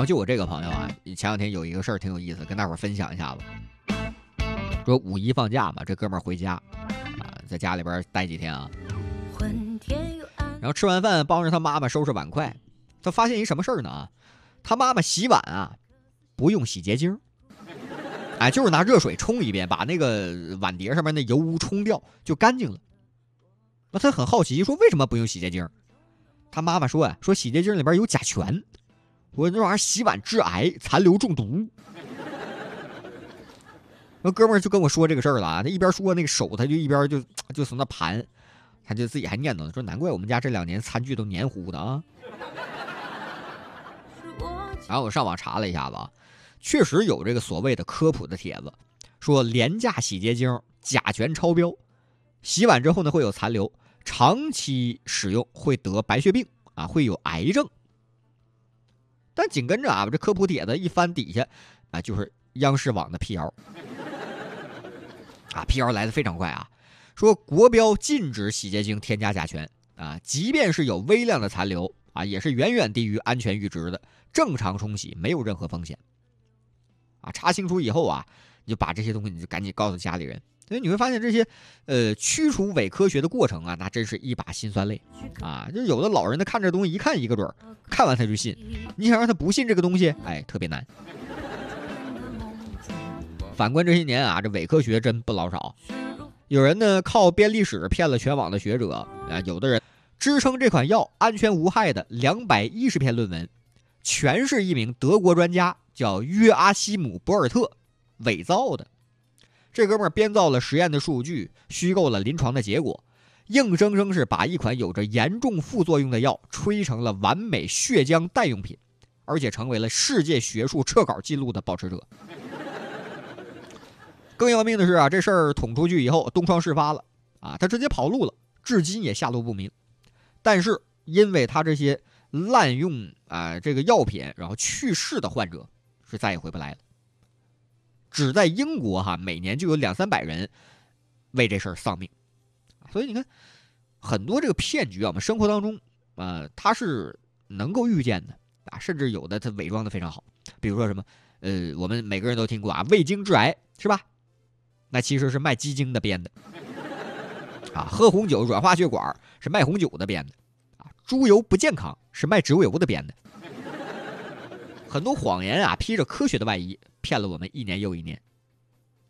后就我这个朋友啊，前两天有一个事儿挺有意思，跟大伙儿分享一下子。说五一放假嘛，这哥们儿回家啊，在家里边待几天啊。然后吃完饭帮着他妈妈收拾碗筷，他发现一什么事儿呢啊？他妈妈洗碗啊不用洗洁精，哎，就是拿热水冲一遍，把那个碗碟上面的油污冲掉就干净了。那他很好奇，说为什么不用洗洁精？他妈妈说啊，说洗洁精里边有甲醛，我那玩意儿洗碗致癌，残留中毒。那哥们儿就跟我说这个事儿了啊，他一边说那个手他就一边就从那盘，他就自己还念叨说难怪我们家这2年餐具都黏糊的啊。然后我上网查了一下子啊，确实有这个所谓的科普的帖子，说廉价洗洁精甲醛超标，洗碗之后呢会有残留，长期使用会得白血病啊，会有癌症。但紧跟着啊，这科普帖子一翻底下啊，就是央视网的辟谣啊，辟谣来的非常快啊，说国标禁止洗洁精添加甲醛啊，即便是有微量的残留啊，也是远远低于安全阈值的，正常冲洗没有任何风险啊。查清楚以后啊，你就把这些东西你就赶紧告诉家里人。所以你会发现这些驱除伪科学的过程啊，那真是一把辛酸泪啊！就有的老人他看这东西一看一个准儿，看完他就信，你想让他不信这个东西，哎，特别难。反观这些年啊，这伪科学真不老少。有人呢靠编历史骗了全网的学者啊，有的人支撑这款药安全无害的210篇论文，全是一名德国专家叫约阿希姆·博尔特伪造的。这哥们儿编造了实验的数据，虚构了临床的结果，硬生生是把一款有着严重副作用的药吹成了完美血浆代用品，而且成为了世界学术撤稿记录的保持者。更要命的是啊，这事儿捅出去以后，东窗事发了啊，他直接跑路了，至今也下落不明。但是因为他这些滥用啊这个药品然后去世的患者是再也回不来了。只在英国哈，每年就有200-300人为这事儿丧命，所以你看，很多这个骗局啊，我们生活当中它是能够预见的啊，甚至有的它伪装的非常好。比如说什么，我们每个人都听过啊，味精致癌是吧？那其实是卖鸡精的编的啊，喝红酒软化血管是卖红酒的编的啊，猪油不健康是卖植物油的编的。很多谎言啊，披着科学的外衣，骗了我们1年又1年。